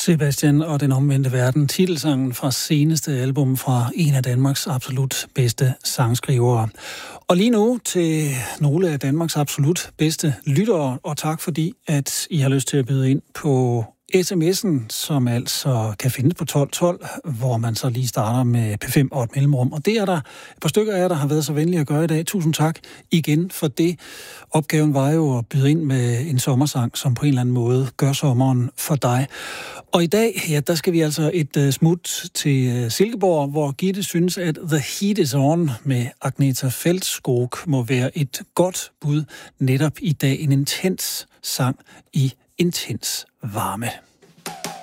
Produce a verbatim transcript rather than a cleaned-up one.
Sebastian og den omvendte verden, titelsangen fra seneste album fra en af Danmarks absolut bedste sangskrivere. Og lige nu til nogle af Danmarks absolut bedste lyttere, og tak fordi, at I har lyst til at byde ind på sms'en, som altså kan findes på tolv tolv, hvor man så lige starter med P fem og et mellemrum. Og det er der et par stykker af jer, der har været så venlige at gøre i dag. Tusind tak igen for det. Opgaven var jo at byde ind med en sommersang, som på en eller anden måde gør sommeren for dig. Og i dag, ja, der skal vi altså et uh, smut til uh, Silkeborg, hvor Gitte synes, at The Heat Is On med Agneta Fältskog må være et godt bud netop i dag. En intens sang i intens varme.